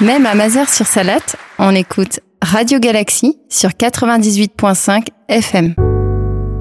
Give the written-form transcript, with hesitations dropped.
Même à Mazères-sur-Salette, on écoute Radio Galaxie sur 98.5 FM.